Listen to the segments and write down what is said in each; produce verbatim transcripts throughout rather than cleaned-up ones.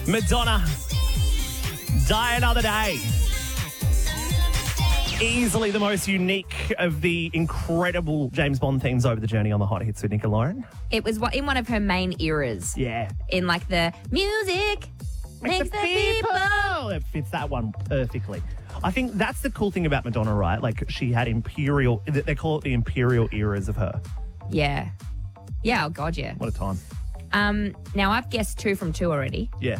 Madonna. Die Another Day. Easily the most unique of the incredible James Bond themes over the journey on the Hot Hits with Nick and Lauren. It was in one of her main eras. Yeah. In like the music makes the people. It fits that one perfectly. I think that's the cool thing about Madonna, right? Like she had imperial, they call it the imperial eras of her. Yeah. Yeah, oh God, yeah. What a time. Um, now I've guessed two from two already. Yeah.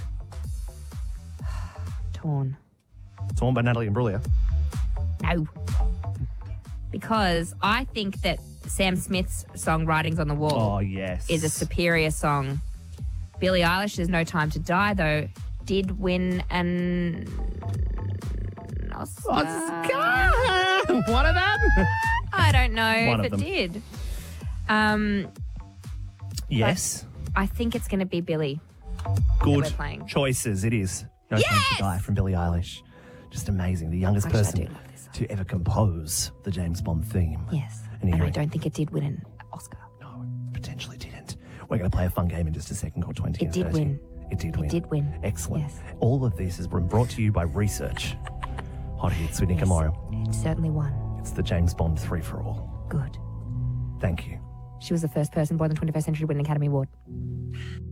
Torn. Torn by Natalie Imbruglia. No. Because I think that Sam Smith's song Writings on the Wall Oh, yes. is a superior song. Billie Eilish's No Time to Die, though, did win an Oscar. Oscar! One of them? I don't know One if of it them. did. Um, Yes. I think it's going to be Billie. Good we're playing. choices. It is. No Time Yes! to Die from Billie Eilish. Just amazing. The youngest Actually, I person do love this song. to ever compose the James Bond theme. Yes. And And I you- don't think it did win an Oscar. No, it potentially didn't. We're going to play a fun game in just a second called twenty It and did thirty. win. It did win. It did win. Excellent. Yes. All of this has been brought to you by Research. Hot Hits with Nick and Yes. Lauren. It certainly won. It's the James Bond three for all. Good. Thank you. She was the first person born in the twenty-first century to win an Academy Award.